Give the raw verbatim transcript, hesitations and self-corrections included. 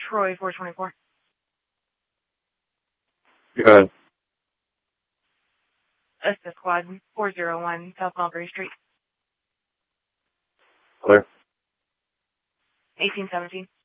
Troy four twenty-four. Go ahead. Assist Squad four oh one South Mulberry Street. Clear. eighteen seventeen.